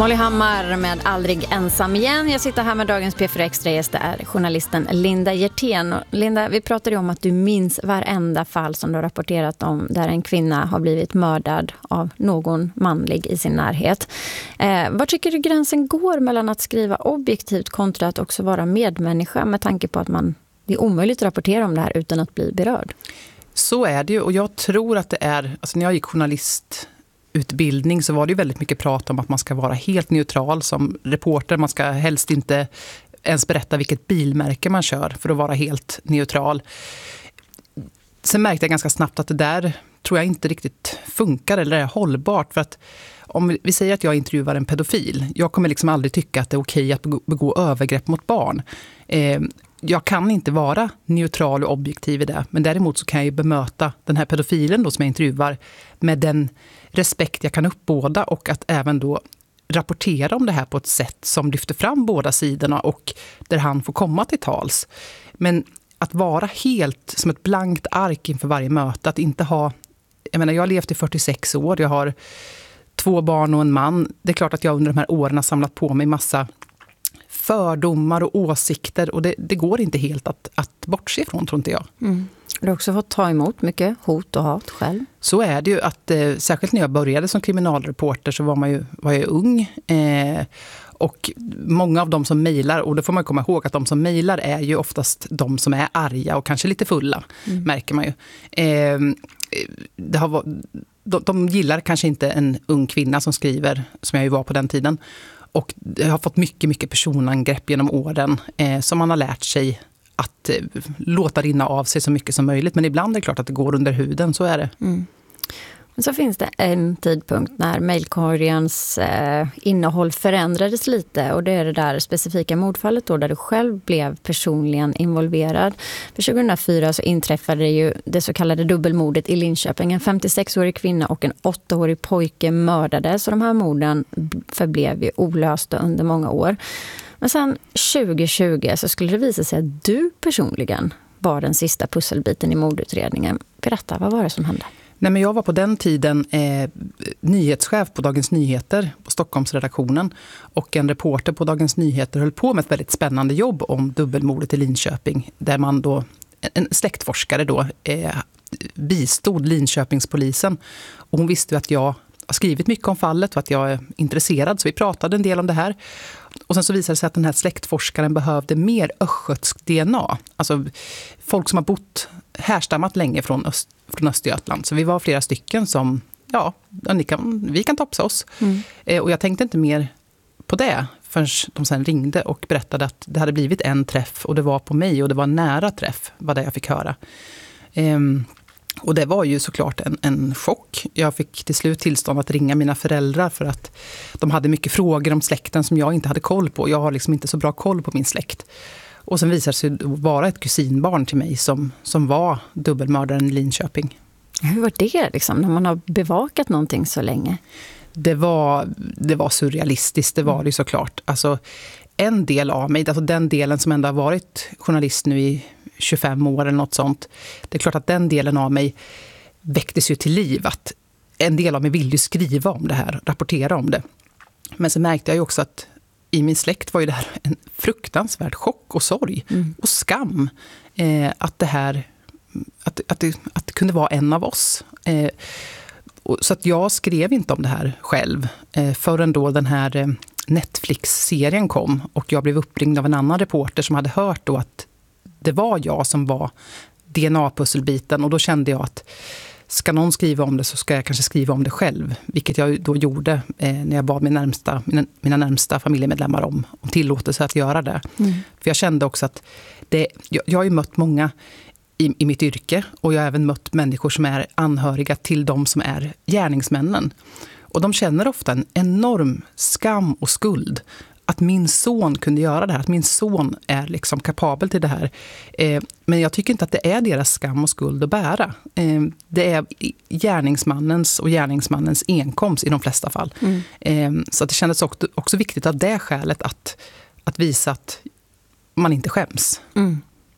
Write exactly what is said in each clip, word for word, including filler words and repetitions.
Molly Hammar med Aldrig ensam igen. Jag sitter här med dagens P fyra Extra-gäst, det är journalisten Linda Hjertén. Linda, vi pratade om att du minns varenda fall som du har rapporterat om där en kvinna har blivit mördad av någon manlig i sin närhet. Eh, var tycker du gränsen går mellan att skriva objektivt kontra att också vara medmänniska med tanke på att man, det är omöjligt att rapportera om det här utan att bli berörd? Så är det ju, och jag tror att det är, alltså när jag gick journalist utbildning så var det ju väldigt mycket prat om att man ska vara helt neutral som reporter. Man ska helst inte ens berätta vilket bilmärke man kör för att vara helt neutral. Sen märkte jag ganska snabbt att det där tror jag inte riktigt funkar eller är hållbart. För att om vi säger att jag intervjuar en pedofil, jag kommer liksom aldrig tycka att det är okej att begå, begå övergrepp mot barn. Eh, jag kan inte vara neutral och objektiv i det. Men däremot så kan jag ju bemöta den här pedofilen då som jag intervjuar med den respekt jag kan uppbåda och att även då rapportera om det här på ett sätt som lyfter fram båda sidorna och där han får komma till tals. Men att vara helt som ett blankt ark inför varje möte, att inte ha, jag menar jag har levt i fyrtiosex år, jag har två barn och en man. Det är klart att jag under de här åren har samlat på mig massa fördomar och åsikter och det, det går inte helt att, att bortse ifrån, tror inte jag. Mm. Du har också fått ta emot mycket hot och hat själv. Så är det ju att, eh, särskilt när jag började som kriminalreporter så var, man ju, var jag ung. Eh, och många av de som mejlar, och då får man komma ihåg att de som mejlar är ju oftast de som är arga och kanske lite fulla, mm. märker man ju. Eh, det har, de, de gillar kanske inte en ung kvinna som skriver, som jag ju var på den tiden. Och jag har fått mycket, mycket personangrepp genom åren eh, som man har lärt sig att eh, låta rinna av sig så mycket som möjligt. Men ibland är det klart att det går under huden, så är det. Mm. Men så finns det en tidpunkt när mejlkorgens eh, innehåll förändrades lite. Och det är det där specifika mordfallet då, där du själv blev personligen involverad. För tjugohundrafyra så inträffade ju det så kallade dubbelmordet i Linköping. En femtiosex-årig kvinna och en åttaårig pojke mördades. Så de här morden förblev ju olösta under många år. Men sen tjugohundratjugo så skulle det visa sig att du personligen var den sista pusselbiten i mordutredningen. Berätta, vad var det som hände? Nej, men jag var på den tiden eh, nyhetschef på Dagens Nyheter på Stockholmsredaktionen och en reporter på Dagens Nyheter höll på med ett väldigt spännande jobb om dubbelmordet i Linköping där man då, en släktforskare då, eh, bistod Linköpingspolisen och hon visste att jag har skrivit mycket om fallet och att jag är intresserad, så vi pratade en del om det här. Och sen så visade det sig att den här släktforskaren behövde mer östgötsk D N A. Alltså folk som har bott, härstammat länge från, Öst, från Östergötland. Så vi var flera stycken som, ja, ni kan, vi kan topsa oss. Mm. Eh, och jag tänkte inte mer på det förrän de sen ringde och berättade att det hade blivit en träff och det var på mig och det var en nära träff, var det jag fick höra. Ehm, Och det var ju såklart en, en chock. Jag fick till slut tillstånd att ringa mina föräldrar för att de hade mycket frågor om släkten som jag inte hade koll på. Jag har liksom inte så bra koll på min släkt. Och sen visade det sig vara ett kusinbarn till mig som, som var dubbelmördaren i Linköping. Hur var det liksom, när man har bevakat någonting så länge? Det var, det var surrealistiskt, det var det såklart. Alltså en del av mig, alltså den delen som ändå har varit journalist nu i tjugofem år eller något sånt. Det är klart att den delen av mig väcktes ju till liv. Att en del av mig ville ju skriva om det här, rapportera om det. Men så märkte jag ju också att i min släkt var ju det här en fruktansvärd chock och sorg mm. och skam. Eh, att det här, att, att, det, att det kunde vara en av oss. Eh, och, så att jag skrev inte om det här själv eh, förrän då den här eh, Netflix-serien kom och jag blev uppringd av en annan reporter som hade hört då att det var jag som var D N A-pusselbiten och då kände jag att ska någon skriva om det så ska jag kanske skriva om det själv. Vilket jag då gjorde eh, när jag bad min närmsta, mina, mina närmsta familjemedlemmar om, om tillåtelse att göra det. Mm. För jag kände också att det, jag, jag har ju mött många i, i mitt yrke och jag har även mött människor som är anhöriga till de som är gärningsmännen. Och de känner ofta en enorm skam och skuld att min son kunde göra det här, att min son är liksom kapabel till det här. Eh, men jag tycker inte att det är deras skam och skuld att bära. Eh, det är gärningsmannens och gärningsmannens enkomst i de flesta fall. Mm. Eh, så att det kändes också, också viktigt av det skälet att, att visa att man inte skäms. Mm.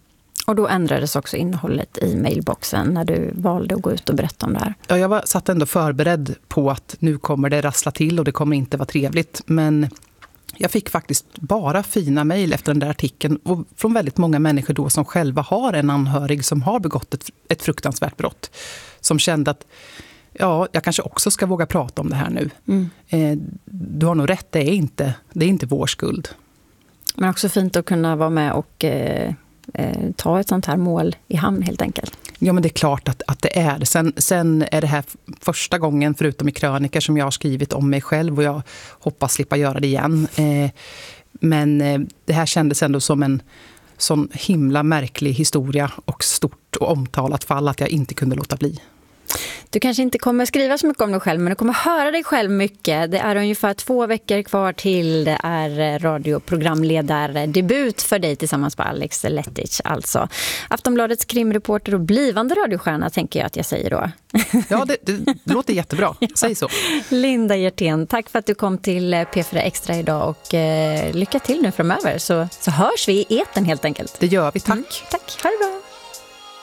Och då ändrades också innehållet i mailboxen när du valde att gå ut och berätta om det här? Ja, jag var satt ändå förberedd på att nu kommer det rassla till och det kommer inte vara trevligt. Men jag fick faktiskt bara fina mejl efter den där artikeln och från väldigt många människor då som själva har en anhörig som har begått ett, ett fruktansvärt brott. Som kände att ja, jag kanske också ska våga prata om det här nu. Mm. Eh, du har nog rätt, det är inte, det är inte vår skuld. Men också fint att kunna vara med och eh, eh, ta ett sånt här mål i hamn helt enkelt. Ja, men det är klart att, att det är. Sen, sen är det här första gången, förutom i krönikor, som jag har skrivit om mig själv. Och jag hoppas slippa göra det igen. Eh, men eh, det här kändes ändå som en sån himla märklig historia och stort och omtalat fall att jag inte kunde låta bli. Du kanske inte kommer skriva så mycket om dig själv, men du kommer höra dig själv mycket. Det är ungefär två veckor kvar till det är radioprogramledardebut för dig tillsammans med Alex Lettich. Alltså Aftonbladets krimreporter och blivande radiostjärna, tänker jag att jag säger då. Ja, det, det låter jättebra. Säg så. Linda Hjertén, tack för att du kom till P fyra Extra idag och eh, lycka till nu framöver. Så, så hörs vi i eten helt enkelt. Det gör vi, tack. Mm, tack, ha det bra.